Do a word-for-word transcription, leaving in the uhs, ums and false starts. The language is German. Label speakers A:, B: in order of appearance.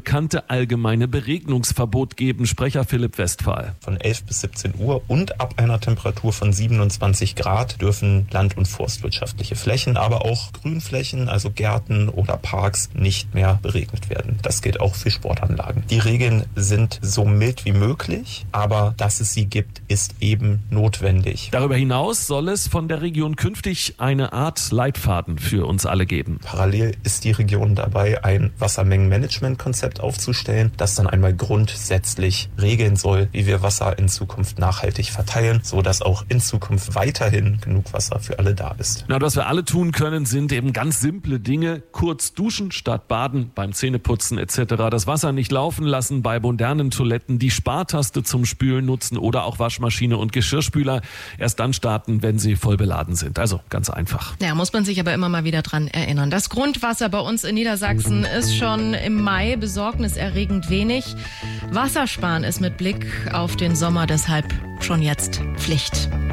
A: bekannte allgemeine Beregnungsverbot geben. Sprecher Philipp Westphal.
B: Von elf bis siebzehn Uhr und ab einer Temperatur von siebenundzwanzig Grad dürfen land- und forstwirtschaftliche Flächen, aber auch Grünflächen, also Gärten oder Parks, nicht mehr beregnet werden. Das gilt auch für Sportanlagen. Die Regeln sind so mild wie möglich, aber dass es sie gibt, ist eben notwendig.
A: Darüber hinaus soll es von der Region künftig eine Art Leitfaden für uns alle geben.
B: Parallel ist die Region dabei, ein Wassermengenmanagementkonzept aufzustellen, das dann einmal grundsätzlich regeln soll, wie wir Wasser in Zukunft nachhaltig verteilen, sodass auch in Zukunft weiterhin genug Wasser für alle da ist.
A: Na, was wir alle tun können, sind eben ganz simple Dinge. Kurz duschen statt baden, beim Zähneputzen et cetera. Das Wasser nicht laufen lassen bei modernen Toiletten, die Spartaste zum Spülen nutzen oder auch Waschmaschine und Geschirrspüler erst dann starten, wenn sie voll beladen sind. Also ganz einfach.
C: Ja, muss man sich aber immer mal wieder dran erinnern. Das Grundwasser bei uns in Niedersachsen ist schon im Mai besorgniserregend wenig. Wassersparen ist mit Blick auf den Sommer deshalb schon jetzt Pflicht.